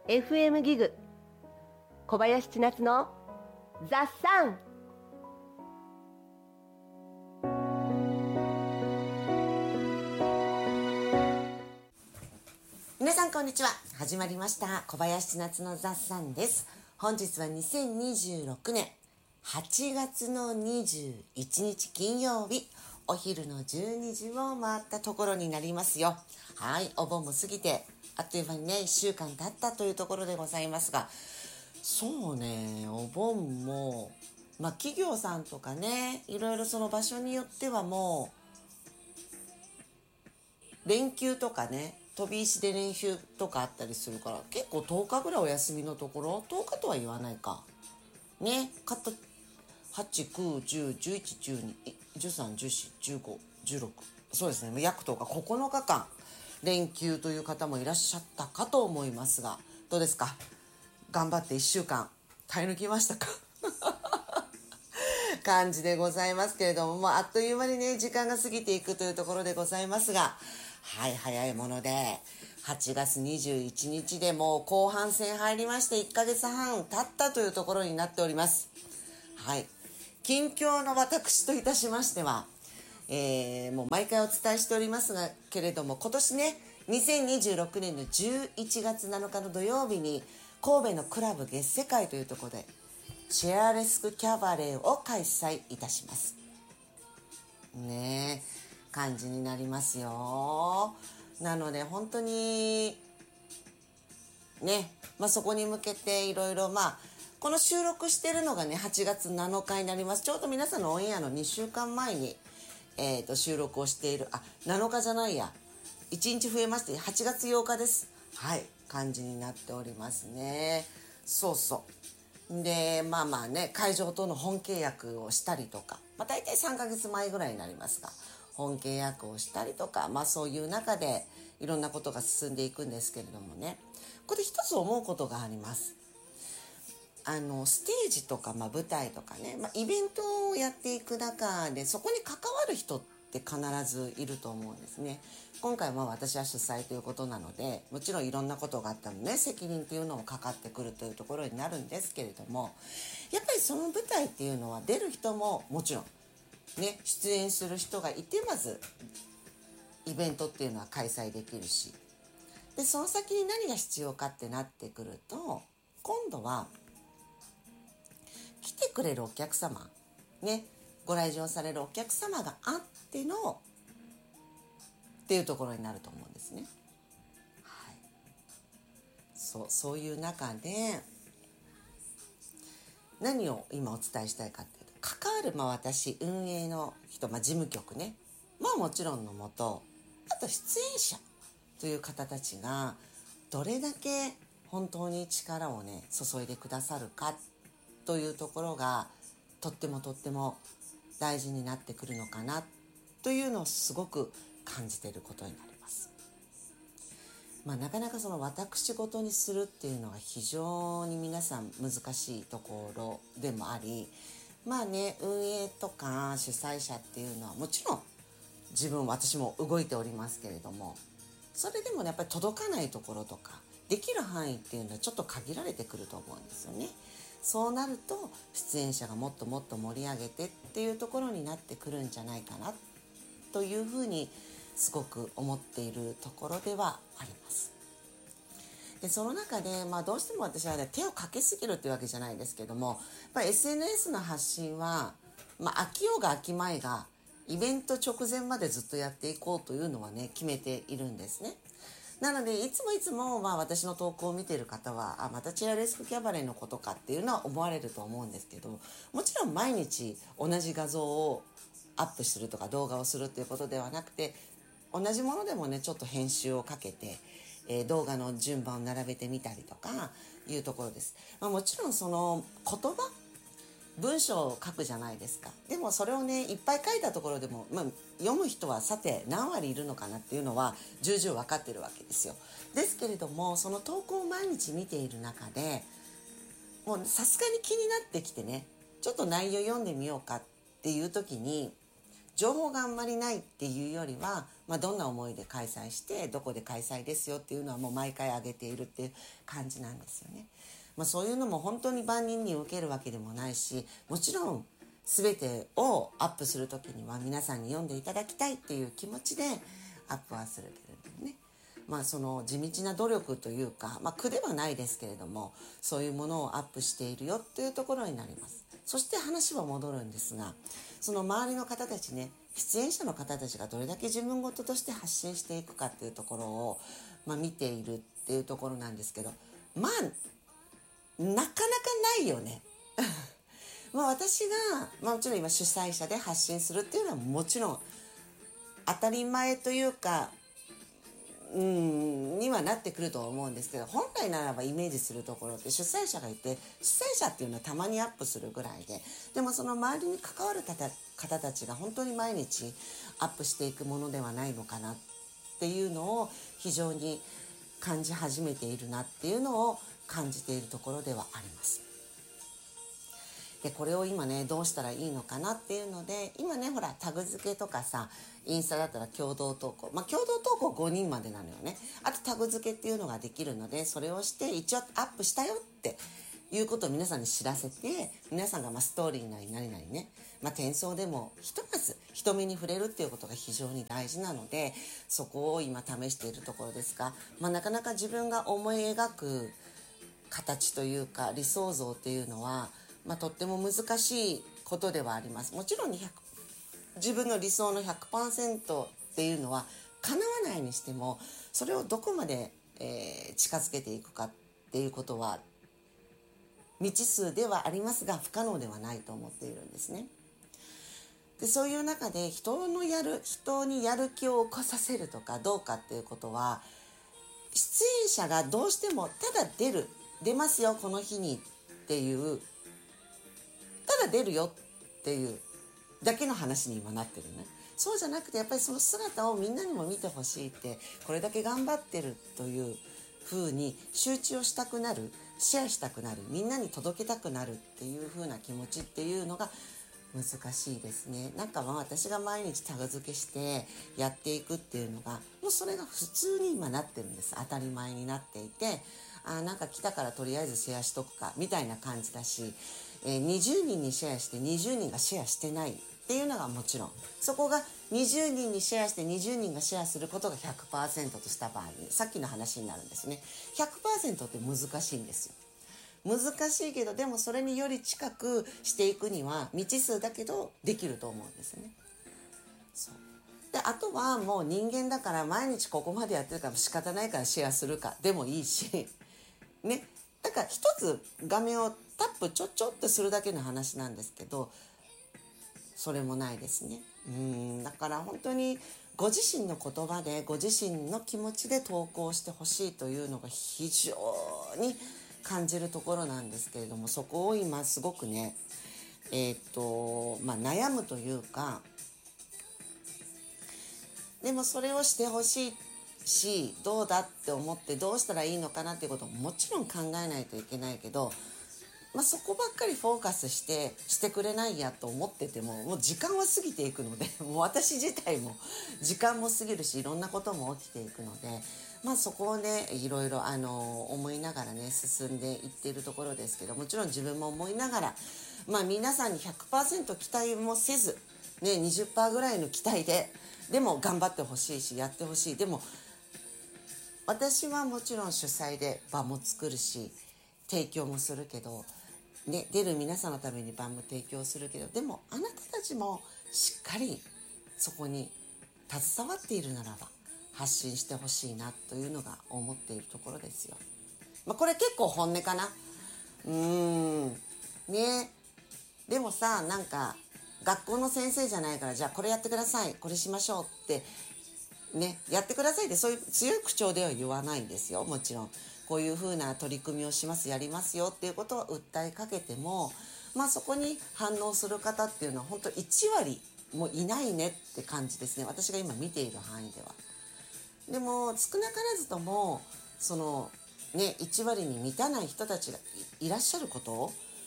FM ギグ小林千夏のザ・サン。 皆さんこんにちは。始まりました小林千夏のザ・サンです。本日は2026年8月の21日金曜日、お昼の12時を回ったところになりますよ。はい、お盆も過ぎてあっという間にね1週間経ったというところでございますが、そうね、お盆も企業さんとかね、いろいろその場所によってはもう連休とかね、飛び石で練習とかあったりするから、結構10日ぐらいお休みのところ、10日とは言わないかね、8、9、10、11、12、13、14、15、16、そうですね、約10日、9日間連休という方もいらっしゃったかと思いますが、どうですか？頑張って1週間耐え抜きましたか？感じでございますけれども、もうあっという間にね時間が過ぎていくというところでございますが、はい、早いもので8月21日でもう後半戦入りまして1ヶ月半経ったというところになっております。はい、近況の私といたしましては、もう毎回お伝えしておりますがけれども、今年ね2026年の11月7日の土曜日に神戸のクラブ月世界というところでシェアレスクキャバレーを開催いたしますね。感じになりますよ。なので本当にね、そこに向けていろいろこの収録してるのがね8月7日になります。ちょうど皆さんのオンエアの2週間前に、収録をしている、7日じゃないや、1日増えまして8月8日です。はい、感じになっておりますね。そうそうで、ね、会場との本契約をしたりとか、大体3ヶ月前ぐらいになりますが、本契約をしたりとか、そういう中でいろんなことが進んでいくんですけれどもね、ここで一つ思うことがあります。ステージとか、舞台とかね、イベントをやっていく中でそこに関わる人って必ずいると思うんですね。今回は私は主催ということなので、もちろんいろんなことがあったので、責任っていうのもかかってくるというところになるんですけれども、やっぱりその舞台っていうのは出る人ももちろんね、出演する人がいて、まずイベントっていうのは開催できるし、でその先に何が必要かってなってくると、今度は来てくれるお客様ね、ご来場されるお客様があってのっていうところになると思うんですね。はい、そういう中で何を今お伝えしたいかっていうと、関わる私運営の人、事務局ね、もちろんのもと、あと出演者という方たちがどれだけ本当に力をね注いでくださるかというところがとっても大事になってくるのかなというのをすごく感じていることになります。なかなかその私事にするっていうのが非常に皆さん難しいところでもあり、運営とか主催者っていうのはもちろん私も動いておりますけれども、それでもねやっぱり届かないところとかできる範囲っていうのはちょっと限られてくると思うんですよね。そうなると出演者がもっと盛り上げてっていうところになってくるんじゃないかなというふうにすごく思っているところではあります。でその中で、どうしても私は、手をかけすぎるっていうわけじゃないですけども、やっぱり SNS の発信は、飽きようが飽きまいがイベント直前までずっとやっていこうというのはね決めているんですね。なのでいつも私の投稿を見ている方はまたチアレスクキャバレーのことかっていうのは思われると思うんですけど、もちろん毎日同じ画像をアップするとか動画をするっていうことではなくて、同じものでもねちょっと編集をかけて、動画の順番を並べてみたりとかいうところです。もちろんその言葉文章を書くじゃないですか。でもそれをねいっぱい書いたところでも、読む人はさて何割いるのかなっていうのは重々分かってるわけですよ。ですけれども、その投稿を毎日見ている中でもうさすがに気になってきてね、ちょっと内容読んでみようかっていう時に情報があんまりないっていうよりは、 どんな思いで開催してどこで開催ですよっていうのはもう毎回上げているっていう感じなんですよね。そういうのも本当に万人に受けるわけでもないし、もちろん全てをアップする時には皆さんに読んでいただきたいっていう気持ちでアップはするけれどもね、その地道な努力というか、苦ではないですけれども、そういうものをアップしているよというところになります。そして話は戻るんですが、その周りの方たちね、出演者の方たちがどれだけ自分事として発信していくかっていうところを、見ているっていうところなんですけど、なかなかないよね。私が、もちろん今主催者で発信するっていうのはもちろん当たり前というか、にはなってくると思うんですけど、本来ならばイメージするところって主催者がいて、主催者っていうのはたまにアップするぐらいで、でもその周りに関わる方たちが本当に毎日アップしていくものではないのかなっていうのを非常に感じ始めているなっていうのを感じているところではあります。でこれを今ねどうしたらいいのかなっていうので、今ねほらタグ付けとかさ、インスタだったら共同投稿、共同投稿5人までなのよね。あとタグ付けっていうのができるので、それをして一応アップしたよっていうことを皆さんに知らせて、皆さんがストーリーなり何々ね、転送でもひとまず人目に触れるっていうことが非常に大事なので、そこを今試しているところですが、なかなか自分が思い描く形というか理想像っていうのは、とっても難しいことではあります。もちろん自分の理想の 100% っていうのは叶わないにしても、それをどこまで、近づけていくかっていうことは未知数ではありますが不可能ではないと思っているんですね。でそういう中で人にやる気を起こさせるとかどうかっていうことは、出演者がどうしてもただ出ますよこの日にっていう、ただ出るよっていうだけの話に今なってるね。そうじゃなくて、やっぱりその姿をみんなにも見てほしいって、これだけ頑張ってるという風に周知をしたくなる、シェアしたくなる、みんなに届けたくなるっていう風な気持ちっていうのが難しいですね。私が毎日タグ付けしてやっていくっていうのが、もうそれが普通に今なってるんです。当たり前になっていて、来たからとりあえずシェアしとくかみたいな感じだし、20人にシェアして20人がシェアしてないっていうのがもちろん、そこが20人にシェアして20人がシェアすることが 100% とした場合に、さっきの話になるんですね。 100% って難しいんですよ。難しいけど、でもそれにより近くしていくには未知数だけどできると思うんですね。そうで、あとはもう人間だから毎日ここまでやってるから仕方ないからシェアするかでもいいしね、だから一つ画面をタップちょっとするだけの話なんですけど、それもないですね。だから本当にご自身の言葉でご自身の気持ちで投稿してほしいというのが非常に感じるところなんですけれども、そこを今すごくね悩むというか、でもそれをしてほしいし、どうだって思ってどうしたらいいのかなっていうことをもちろん考えないといけないけど、そこばっかりフォーカスしてくれないやと思ってても、もう時間は過ぎていくので、もう私自体も時間も過ぎるし、いろんなことも起きていくので、そこをねいろいろ思いながらね進んでいっているところですけど、もちろん自分も思いながら、皆さんに 100% 期待もせず、20% ぐらいの期待でも頑張ってほしいしやってほしい。でも私はもちろん主催で場も作るし提供もするけど、出る皆さんのために場も提供するけど、でもあなたたちもしっかりそこに携わっているならば発信してほしいなというのが思っているところですよ。これ結構本音かな。でもさ、学校の先生じゃないから、じゃあこれやってください、これしましょうってやってくださいって、そういう強い口調では言わないんですよ。もちろんこういう風な取り組みをします、やりますよっていうことを訴えかけても、そこに反応する方っていうのは本当1割もいないねって感じですね。私が今見ている範囲では。でも少なからずともその1割に満たない人たちがいらっしゃること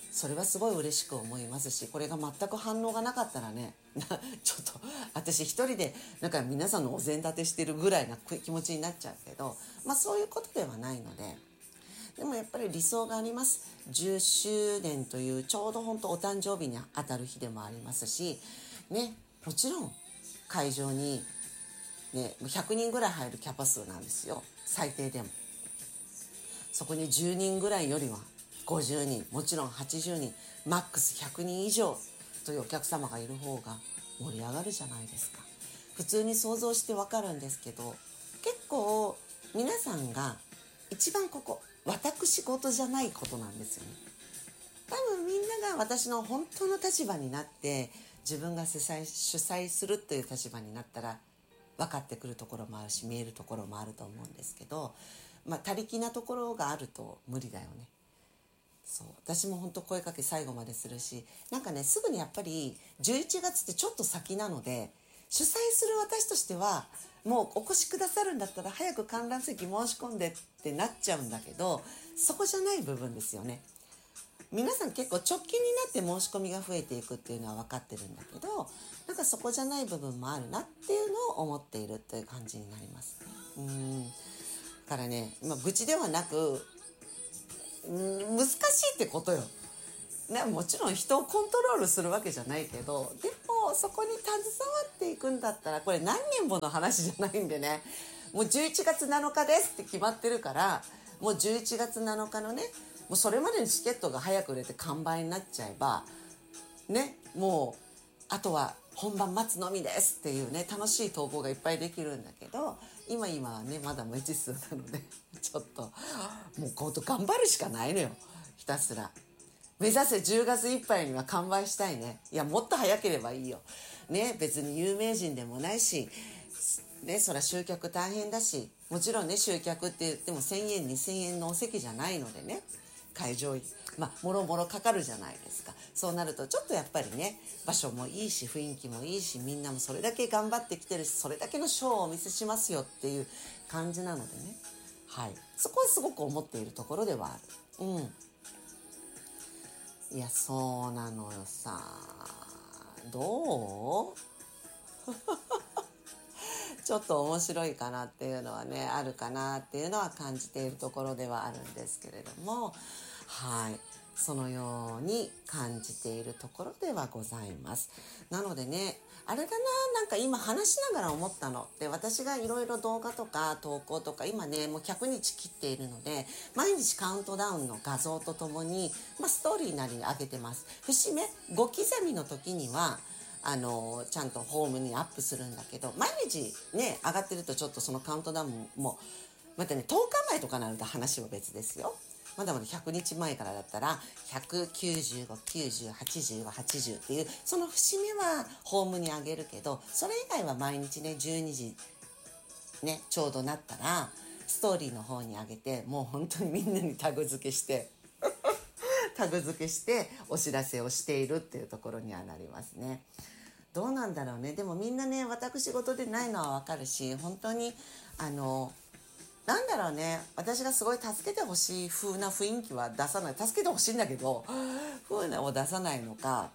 それはすごい嬉しく思いますし、これが全く反応がなかったらねちょっと私一人でなんか皆さんのお膳立てしてるぐらいな気持ちになっちゃうけど、そういうことではないので、でもやっぱり理想があります。10周年というちょうど本当お誕生日にあたる日でもありますしね、もちろん会場にね100人ぐらい入るキャパ数なんですよ、最低でも。そこに10人ぐらいよりは50人、もちろん80人、マックス100人以上というお客様がいる方が盛り上がるじゃないですか。普通に想像してわかるんですけど、結構皆さんが一番ここ私事じゃないことなんですよね。多分みんなが私の本当の立場になって自分が主催するという立場になったら分かってくるところもあるし、見えるところもあると思うんですけど、他力なところがあると無理だよね。そう私も本当声かけ最後までするし、なんかねすぐにやっぱり11月ってちょっと先なので、主催する私としてはもうお越しくださるんだったら早く観覧席申し込んでってなっちゃうんだけど、そこじゃない部分ですよね。皆さん結構直近になって申し込みが増えていくっていうのは分かってるんだけど、なんかそこじゃない部分もあるなっていうのを思っているという感じになりますね。だからね、愚痴ではなく難しいってことよ、ね、もちろん人をコントロールするわけじゃないけど、でもそこに携わっていくんだったら、これ何年もの話じゃないんでね、もう11月7日ですって決まってるから、もう11月7日のね、もうそれまでにチケットが早く売れて完売になっちゃえばね、もうあとは本番待つのみですっていうね、楽しい投稿がいっぱいできるんだけど、今はねまだ未知数なのでちょっともう今度頑張るしかないのよ。ひたすら目指せ10月いっぱいには完売したいね。いやもっと早ければいいよね。別に有名人でもないしね、そら集客大変だし、もちろんね集客って言っても1000円2000円のお席じゃないのでね、会場もろもろかかるじゃないですか。そうなるとちょっとやっぱりね、場所もいいし雰囲気もいいし、みんなもそれだけ頑張ってきてるし、それだけのショーをお見せしますよっていう感じなのでね、はい、そこはすごく思っているところではある。いやそうなのよさ。どうちょっと面白いかなっていうのはね、あるかなっていうのは感じているところではあるんですけれども、はい、そのように感じているところではございます。なのでね、あれだな、なんか今話しながら思ったので、私がいろいろ動画とか投稿とか今ねもう100日切っているので、毎日カウントダウンの画像とともに、ストーリーなりに上げてます。節目5刻みの時にはちゃんとホームにアップするんだけど、毎日ね上がってるとちょっとそのカウントダウンもまたね10日前とかなると話は別ですよ。まだまだ100日前からだったら195、90、85、80っていうその節目はホームに上げるけど、それ以外は毎日ね12時ねちょうどなったらストーリーの方に上げて、もう本当にみんなにタグ付けしてタグ付けしてお知らせをしているっていうところにはなりますね。どうなんだろうね。でもみんなね私事でないのはわかるし、本当になんだろうね、私がすごい助けてほしい風な雰囲気は出さない。助けてほしいんだけど風なを出さないのか、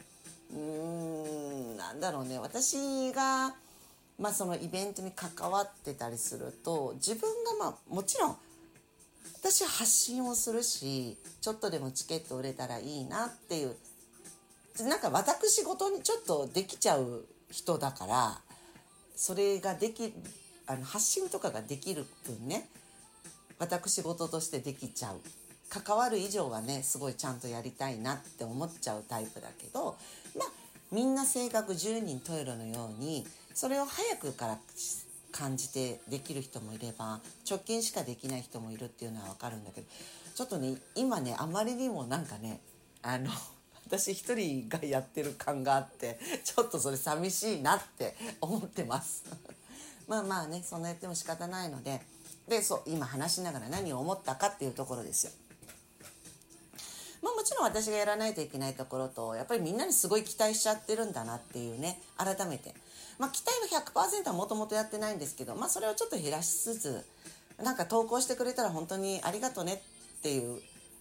なんだろうね、私がそのイベントに関わってたりすると、自分がもちろん私は発信をするし、ちょっとでもチケット売れたらいいなっていう、なんか私事にちょっとできちゃう人だから、それが発信とかができる分ね、私事としてできちゃう。関わる以上はねすごいちゃんとやりたいなって思っちゃうタイプだけど、みんな性格10人十色のようにそれを早くから感じてできる人もいれば、直近しかできない人もいるっていうのは分かるんだけど、ちょっとね今ねあまりにもなんかね私一人がやってる感があって、ちょっとそれ寂しいなって思ってますまあね、そんなやっても仕方ないので、今話しながら何を思ったかっていうところですよ。もちろん私がやらないといけないところと、やっぱりみんなにすごい期待しちゃってるんだなっていうね、改めて期待は 100% はもともとやってないんですけど、それをちょっと減らしつつ、なんか投稿してくれたら本当にありがとねっていう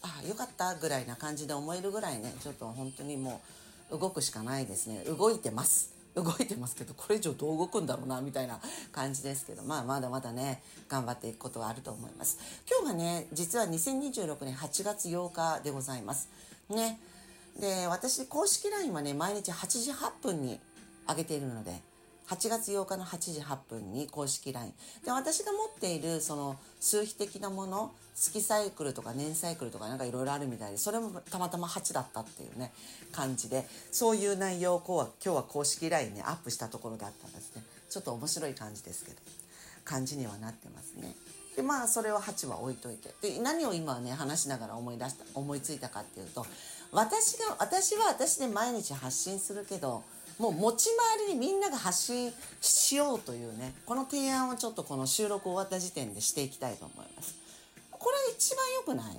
よかったぐらいな感じで思えるぐらいね、ちょっと本当にもう動くしかないですね。動いてますけど、これ以上どう動くんだろうなみたいな感じですけど、まだまだね頑張っていくことはあると思います。今日がね実は2026年8月8日でございますね。で、私公式 LINE はね毎日8時8分に上げているので、8月8日の8時8分に公式 LINE で、私が持っているその数比的なもの、月サイクルとか年サイクルとかなんかいろいろあるみたいで、それもたまたま8だったっていうね感じで、そういう内容を今日は公式 LINE ねアップしたところだったんですね。ちょっと面白い感じですけど、感じにはなってますね。で、それは8は置いといて、で何を今ね話しながら思いついたかっていうと、私は私で毎日発信するけど、もう持ち回りにみんなが発信しようというね、この提案をちょっとこの収録終わった時点でしていきたいと思います。これ一番良くない？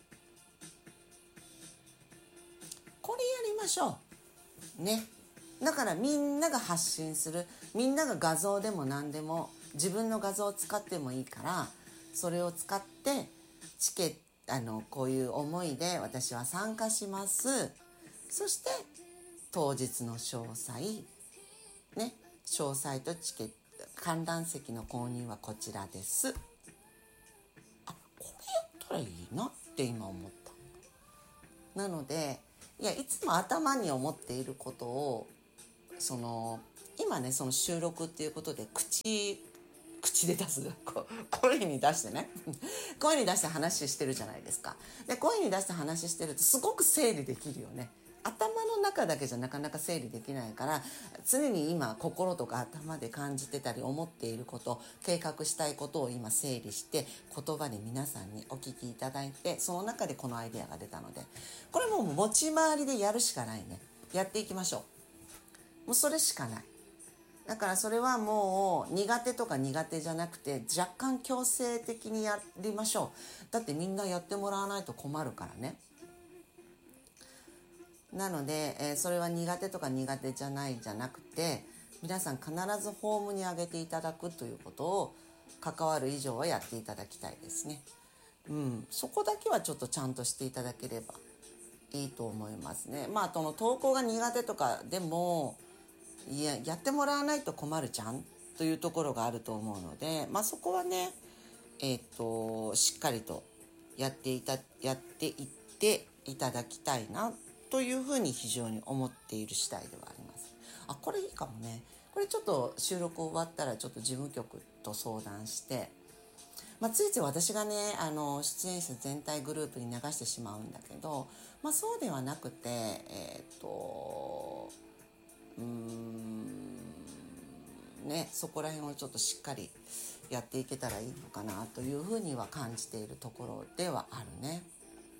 これやりましょうね。だからみんなが発信する、みんなが画像でも何でも自分の画像を使ってもいいから、それを使ってこういう思いで私は参加します。そして当日の詳細ね、詳細とチケット、観覧席の購入はこちらです。これやったらいいなって今思った。なのでいつも頭に思っていることを今ねその収録っていうことで口で出す声に出してね声に出して話してるじゃないですか。で、声に出して話してるとすごく整理できるよね。頭の中だけじゃなかなか整理できないから、常に今心とか頭で感じてたり思っていること、計画したいことを今整理して言葉で皆さんにお聞きいただいて、その中でこのアイデアが出たので、これもう持ち回りでやるしかないね。やっていきましょう。もうそれしかない。だからそれはもう苦手とか苦手じゃなくて、若干強制的にやりましょう。だってみんなやってもらわないと困るからね。なので、それは苦手とか苦手じゃないじゃなくて、皆さん必ずホームに上げていただくということを関わる以上はやっていただきたいですね。そこだけはちょっとちゃんとしていただければいいと思いますね。その投稿が苦手とかでもやってもらわないと困るじゃんというところがあると思うので、そこはねしっかりとやっていっていただきたいなというふうに非常に思っている次第ではあります。これいいかもね。これちょっと収録終わったらちょっと事務局と相談して、ついつい私がね出演者全体グループに流してしまうんだけど、そうではなくてそこら辺をちょっとしっかりやっていけたらいいのかなというふうには感じているところではあるね。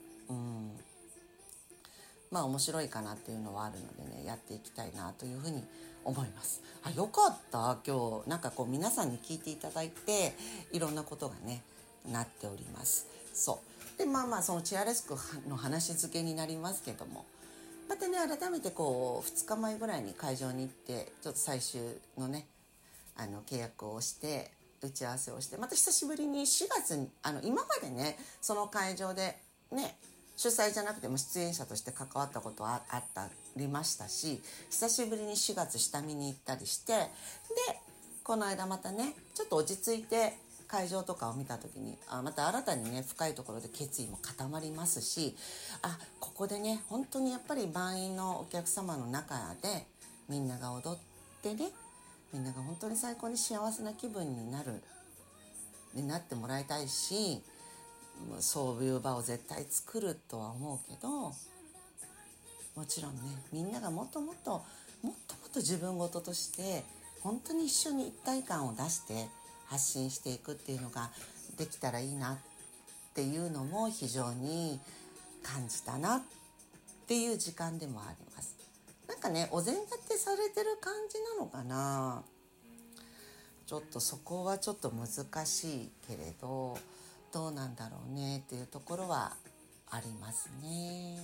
面白いかなっていうのはあるのでね、やっていきたいなというふうに思います。よかった。今日なんか皆さんに聞いていただいていろんなことがねなっております。そうでそのチアレスクの話付けになりますけども、またね改めて2日前ぐらいに会場に行ってちょっと最終のね契約をして打ち合わせをして、また久しぶりに4月に今までねその会場でね主催じゃなくても出演者として関わったことはありましたし、久しぶりに4月下見に行ったりして、でこの間またねちょっと落ち着いて会場とかを見た時にまた新たにね深いところで決意も固まりますし、ここでね本当にやっぱり満員のお客様の中でみんなが踊ってね、みんなが本当に最高に幸せな気分になってもらいたいし、そういう場を絶対作るとは思うけど、もちろんねみんながもっともっと自分事として本当に一緒に一体感を出して発信していくっていうのができたらいいなっていうのも非常に感じたなっていう時間でもあります。なんかねお膳立てされてる感じなのかな。ちょっとそこはちょっと難しいけれどどうなんだろうねっていうところはありますね。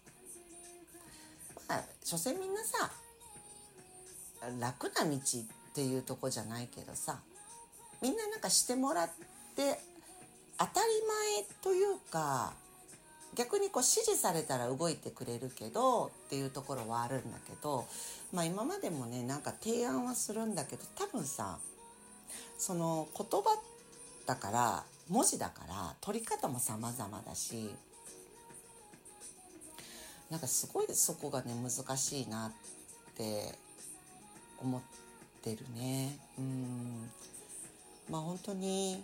所詮みんなさ楽な道っていうとこじゃないけどさ、みんななんかしてもらって当たり前というか逆にこう指示されたら動いてくれるけどっていうところはあるんだけど、今までもねなんか提案はするんだけど、多分さその言葉だから文字だから取り方も様々だし、なんかすごいそこがね難しいなって思ってるね。本当に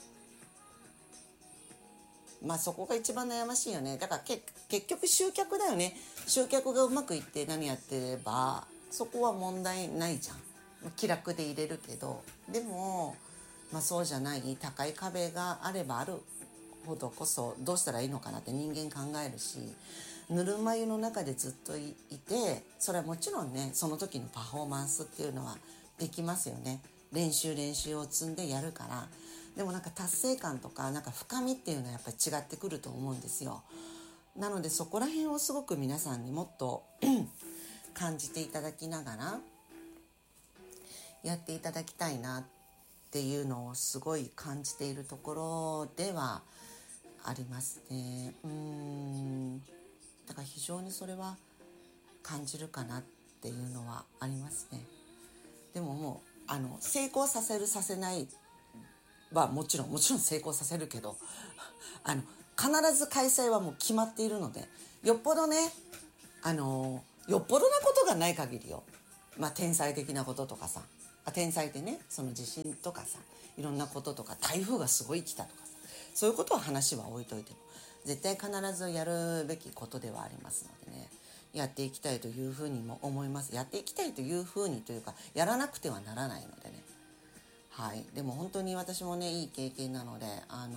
そこが一番悩ましいよね。だから結局集客だよね。集客がうまくいって何やってればそこは問題ないじゃん。気楽で入れるけど、でもそうじゃない高い壁があればあるほどこそどうしたらいいのかなって人間考えるし、ぬるま湯の中でずっといて、それはもちろんねその時のパフォーマンスっていうのはできますよね。練習を積んでやるから。でもなんか達成感とかなんか深みっていうのはやっぱり違ってくると思うんですよ。なのでそこら辺をすごく皆さんにもっと感じていただきながらやっていただきたいなっていうのをすごい感じているところではありますね。だから非常にそれは感じるかなっていうのはありますね。でももう成功させるさせないはもちろん成功させるけど必ず開催はもう決まっているので、よっぽどねよっぽどなことがない限りよ、天才的なこととかさ、天才でねその地震とかさ、いろんなこととか台風がすごい来たとかさ、そういうことは話は置いといても絶対必ずやるべきことではありますのでね、やっていきたいというふうにも思います。やっていきたいというふうにというかやらなくてはならないのでね。でも本当に私もねいい経験なので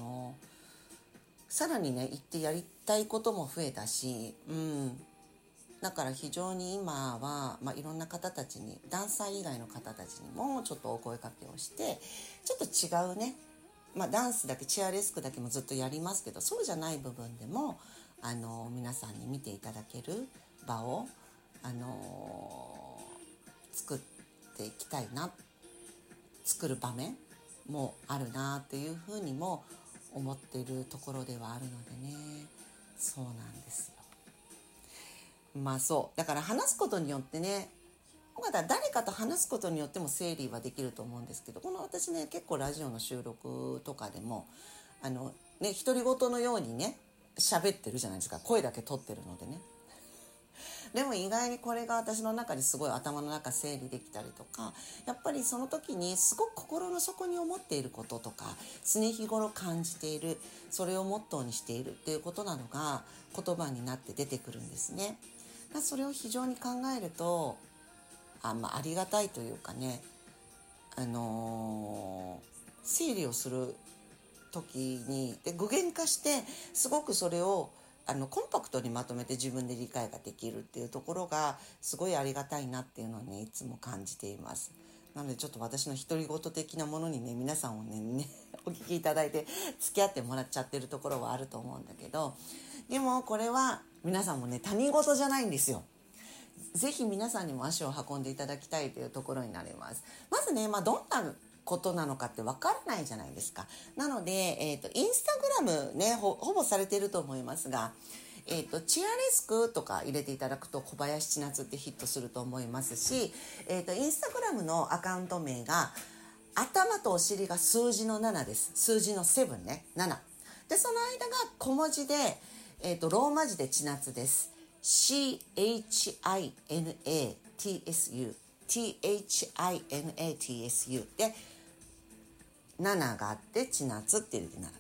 さらにね行ってやりたいことも増えたし、だから非常に今は、いろんな方たちに、ダンサー以外の方たちにもちょっとお声かけをして、ちょっと違うね、ダンスだけチアレスクだけもずっとやりますけど、そうじゃない部分でも皆さんに見ていただける場を作っていきたいな、作る場面もあるなっていうふうにも思っているところではあるのでね。そうなんですよ。そうだから話すことによってね、まだ誰かと話すことによっても整理はできると思うんですけど、この私ね結構ラジオの収録とかでも独り言のようにね喋ってるじゃないですか。声だけ取ってるのでね。でも意外にこれが私の中ですごい頭の中整理できたりとか、やっぱりその時にすごく心の底に思っていることとか常日頃感じている、それをモットーにしているっていうことなのが言葉になって出てくるんですね。それを非常に考えるとありがたいというかね、整理をする時に具現化してすごくそれをコンパクトにまとめて自分で理解ができるっていうところがすごいありがたいなっていうのをねいつも感じています。なのでちょっと私の独り言的なものにね皆さんをねお聞きいただいて付き合ってもらっちゃってるところはあると思うんだけど、でもこれは皆さんもね他人事じゃないんですよ。ぜひ皆さんにも足を運んでいただきたいというところになります。まずね、どんなことなのかってわからないじゃないですか。なので、インスタグラムね、ほぼされていると思いますが、チアレスクとか入れていただくと小林千夏ってヒットすると思いますし、インスタグラムのアカウント名が頭とお尻が数字の7です。数字の7ね、7。で、その間が小文字で、ローマ字で千夏です。CHINATSU THINATSU で7があって千夏って入れて7です。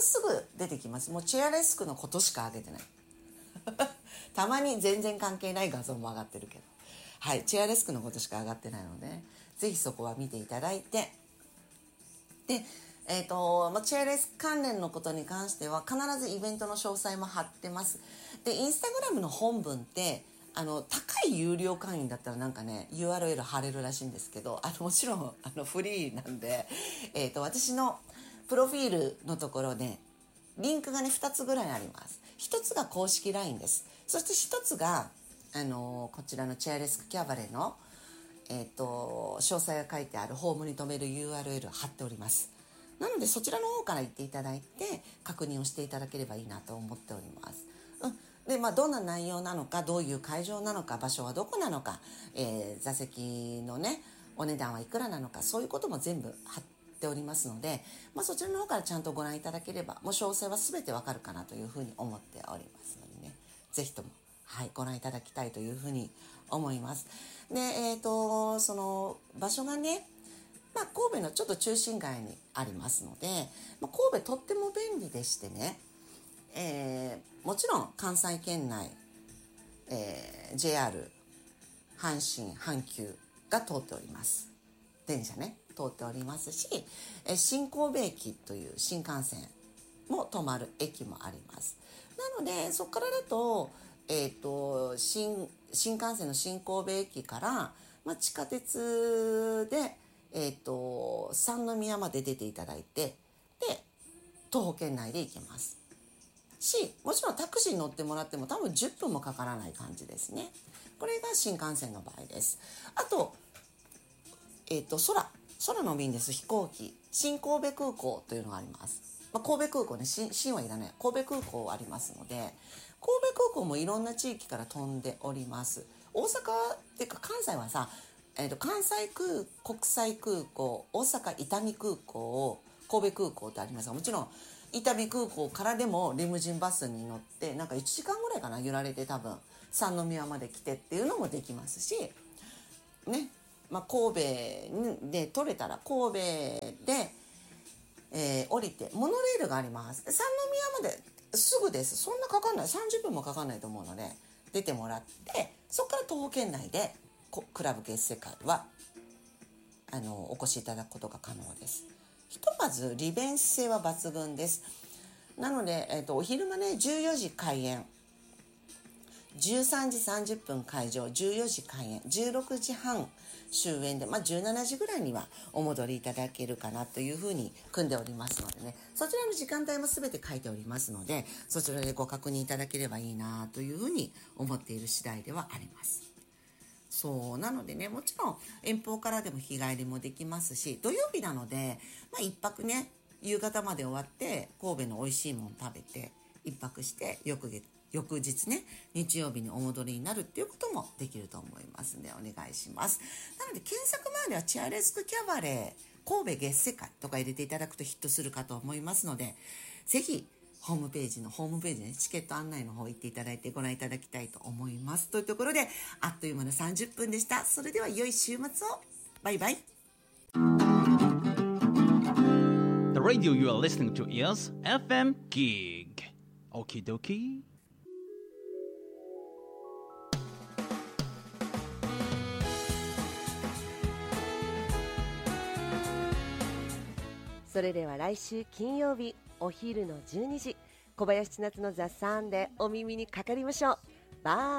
すぐ出てきます。もうチェアレスクのことしか上げてないたまに全然関係ない画像も上がってるけど、チェアレスクのことしか上がってないので、ぜひそこは見ていただいて、でチェアレス関連のことに関しては必ずイベントの詳細も貼ってます。でインスタグラムの本文って高い有料会員だったらなんかね URL 貼れるらしいんですけど、もちろんフリーなんで、私のプロフィールのところでリンクがね2つぐらいあります。1つが公式 LINE です。そして1つがこちらのチェアレスクキャバレーの詳細が書いてあるホームに留める URL 貼っております。 なのでそちらの方から行っていただいて確認をしていただければいいなと思っております。でどんな内容なのか、どういう会場なのか、場所はどこなのか、座席のねお値段はいくらなのか、そういうことも全部貼っておりますので、そちらの方からちゃんとご覧いただければもう詳細は全てわかるかなというふうに思っておりますのでね、ぜひともご覧いただきたいというふうに思います。で、その場所がね、神戸のちょっと中心街にありますので、神戸とっても便利でしてね、もちろん関西圏内、JR 阪神阪急が通っております。電車ね通っておりますし、新神戸駅という新幹線も止まる駅もあります。なのでそこからだと、新幹線の新神戸駅から、地下鉄で、三宮まで出ていただいて、で徒歩圏内で行けますし、もちろんタクシーに乗ってもらっても多分10分もかからない感じですね。これが新幹線の場合です。あと、空の便です。飛行機新神戸空港というのがあります。神戸空港ね、新はいらない、神戸空港ありますので、神戸空港もいろんな地域から飛んでおります。大阪っていうか関西はさ、関西国際空港、大阪伊丹空港、神戸空港ってありますが、もちろん伊丹空港からでもリムジンバスに乗ってなんか1時間ぐらいかな揺られて多分三宮まで来てっていうのもできますしね、神戸で取れたら神戸で、降りてモノレールがあります。三宮まですぐです。そんなかかんない、30分もかかんないと思うので出てもらって、そこから徒歩圏内でクラブ月世界はお越しいただくことが可能です。ひとまず利便性は抜群です。なので、お昼間ね14時開演、13時30分開場、14時開演、16時半終演で、17時ぐらいにはお戻りいただけるかなというふうに組んでおりますのでね、そちらの時間帯も全て書いておりますので、そちらでご確認いただければいいなというふうに思っている次第ではあります。そうなのでね、もちろん遠方からでも日帰りもできますし、土曜日なので、一泊ね夕方まで終わって神戸の美味しいもの食べて一泊して翌日ね日曜日にお戻りになるっていうこともできると思いますのでお願いします。なので検索前ではチアレスクキャバレー神戸月世界とか入れていただくとヒットするかと思いますので、ぜひホームページね、チケット案内の方行っていただいてご覧いただきたいと思います。というところであっという間の30分でした。それでは良い週末を。バイバイ。 The radio you are listening to is FM Gig. Okie dokie. それでは来週金曜日お昼の12時、小林千夏のザ・サンでお耳にかかりましょう。バイ。